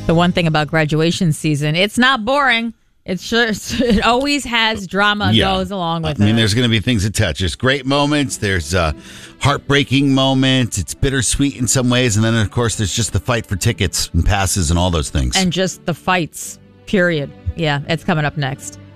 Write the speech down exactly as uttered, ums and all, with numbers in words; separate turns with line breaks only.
The one thing about graduation season, it's not boring. It's just, it always has drama
Yeah.
goes along with it.
I mean, there's going to be things to touch. There's great moments. There's uh, heartbreaking moments. It's bittersweet in some ways. And then, of course, there's just the fight for tickets and passes and all those things.
And just the fights, period. Yeah, it's coming up next.